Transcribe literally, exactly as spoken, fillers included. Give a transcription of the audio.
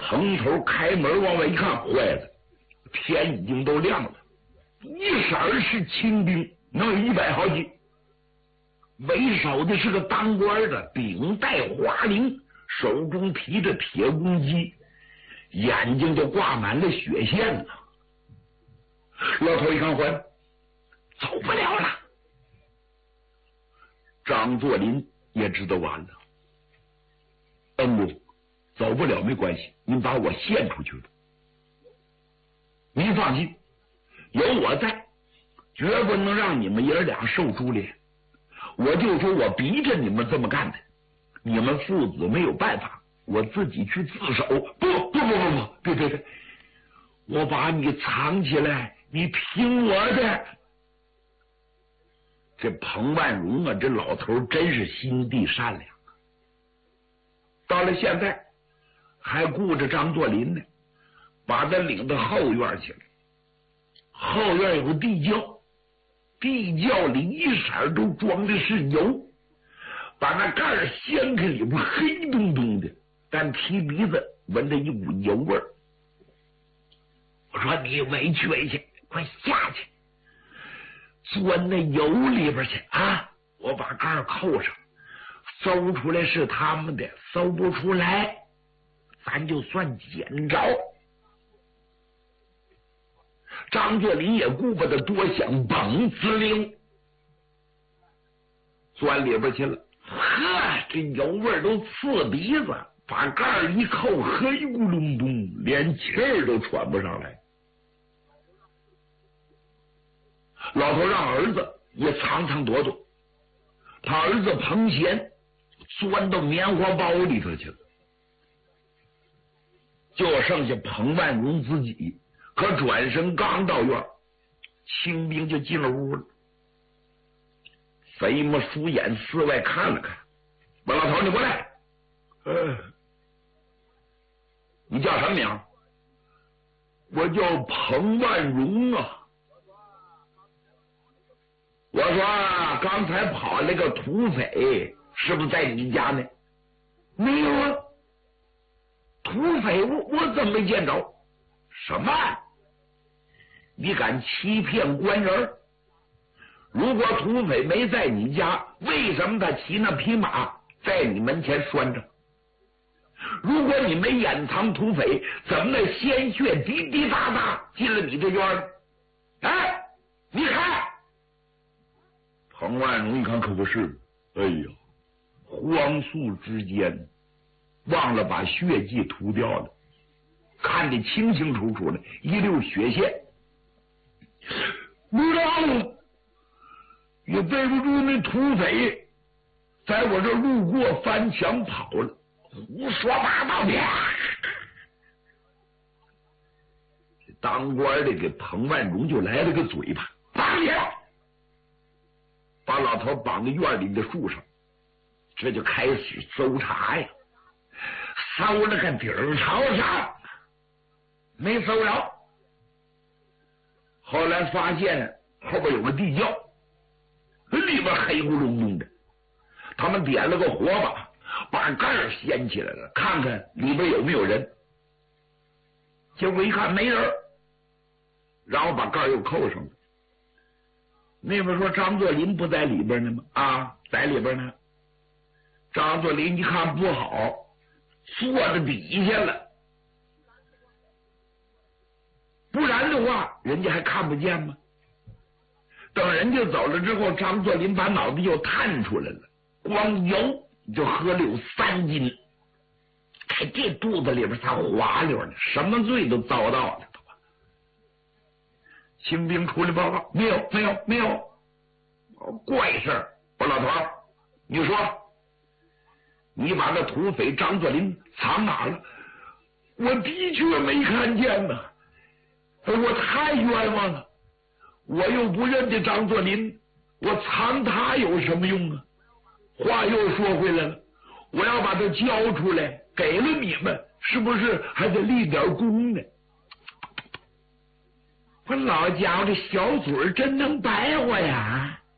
蓬头开门往外一看，坏了，天已经都亮了，一色是清兵，能有一百好几，为首的是个当官的，顶戴花翎，手中提着铁公鸡，眼睛就挂满了血线了。老头一看，坏了，走不了了。张作霖也知道完了，恩公走不了没关系，您把我献出去了。您放心，有我在，绝不能让你们爷俩受株连。我就说我逼着你们这么干的，你们父子没有办法，我自己去自首。不不不不不，别别别，我把你藏起来，你听我的。这彭万荣啊，这老头真是心地善良，到了现在还顾着张作霖呢，把他领到后院去了。后院有个地窖，地窖里一色都装的是油，把那盖儿掀开，里边黑咚咚的，但提鼻子闻着一股油味儿。我说你委屈委屈，快下去钻那油里边去啊！我把盖儿扣上，搜出来是他们的，搜不出来咱就算捡着。张作霖也顾不得多想，嘣滋溜钻里边去了。呵，这油味都刺鼻子，把盖儿一扣，黑咕隆咚，连气儿都喘不上来。老头让儿子也藏藏躲躲，他儿子彭贤钻到棉花包里头去了，就剩下彭万荣自己。可转身刚到院，清兵就进了屋了。贼么鼠眼四外看了看，问老头：“你过来。”呃，你叫什么名？我叫彭万荣啊。我说刚才跑了个土匪，是不是在你家呢？没有啊，土匪我我怎么没见着？什么？你敢欺骗官人？如果土匪没在你家，为什么他骑那匹马在你门前拴着？如果你没掩藏土匪，怎么那鲜血滴滴答答进了你这院呢？哎，你看。彭万荣一看，可不是，哎呀，荒速之间忘了把血迹涂掉了，看得清清楚楚的，一溜血线。不知道，也背不住那土匪在我这路过翻墙跑了，胡说八道的。这当官的给彭万荣就来了个嘴巴，绑起来，把老头绑在院里的树上，这就开始搜查呀，搜了个底儿朝上，没搜着。后来发现后边有个地窖，里边黑咕隆咚的，他们点了个火把，把盖儿掀起来了，看看里边有没有人。结果一看没人，然后把盖儿又扣上了。那边说张作霖不在里边呢吗？啊，在里边呢。张作霖一看不好，坐在底下了，不然的话人家还看不见吗？等人家走了之后，张作霖把脑袋又探出来了，光油就喝了有三斤，看这肚子里边才滑溜呢，什么罪都遭到了。清兵出来报告，没有没有没有，怪事儿！我老头儿，你说你把那土匪张作霖藏哪了？我的确没看见呢，我太冤枉了，我又不认得张作霖，我藏他有什么用啊？话又说回来了，我要把他交出来给了你们，是不是还得立点功呢？我老家伙这小嘴真能白活呀！